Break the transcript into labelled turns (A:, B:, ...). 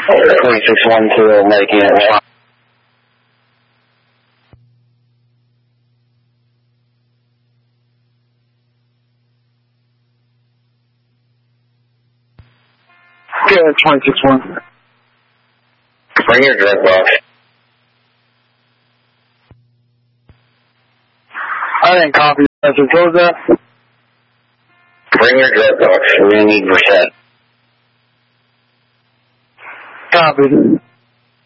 A: 2612, making it.
B: Good, 26-1.
A: Bring your drug box.
B: I didn't copy that. What was that?
A: Bring your drug box. We need percent.
B: Copied.